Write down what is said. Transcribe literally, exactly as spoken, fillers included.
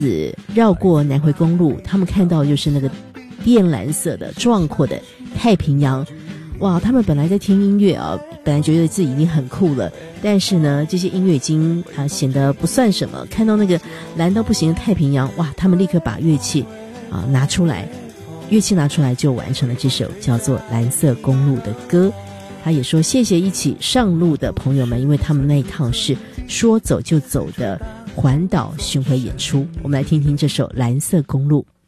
绕过南回公路，他们看到就是那个靛蓝色的壮阔的太平洋。哇，他们本来在听音乐啊，本来觉得自己已经很酷了，但是呢这些音乐已经啊显得不算什么，看到那个蓝到不行的太平洋，哇，他们立刻把乐器啊拿出来，乐器拿出来就完成了这首叫做《蓝色公路》的歌。他也说谢谢一起上路的朋友们，因为他们那一趟是说走就走的环岛巡回演出。我们来听听这首《蓝色公路》。